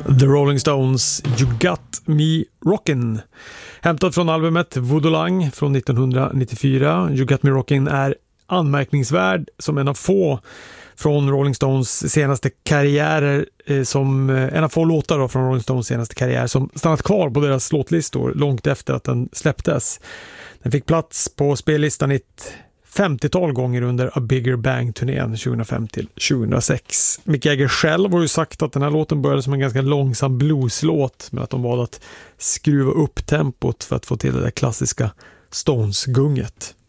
The Rolling Stones, You Got Me Rockin'. Hämtat från albumet Voodoo-Lang från 1994. You Got Me Rockin' är anmärkningsvärd som en av få från Rolling Stones senaste karriärer, som en av få låtar då från Rolling Stones senaste karriär som stannat kvar på deras låtlistor långt efter att den släpptes. Den fick plats på spellistan i ett 50-tal gånger under A Bigger Bang-turnén 2005-2006. Mick Jagger själv har ju sagt att den här låten började som en ganska långsam blueslåt, men att de valde att skruva upp tempot för att få till det där klassiska Stones-gunget.